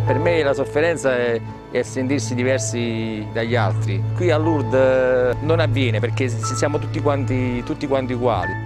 Per me la sofferenza è sentirsi diversi dagli altri. Qui a Lourdes non avviene perché siamo tutti quanti uguali.